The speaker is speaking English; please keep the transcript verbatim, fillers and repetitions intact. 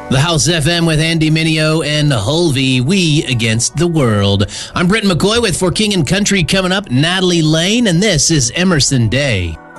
The House F M with Andy Mineo and Hulvey, we against the world. I'm Britton McCoy with For King and Country coming up, Natalie Lane, and this is Emerson Day.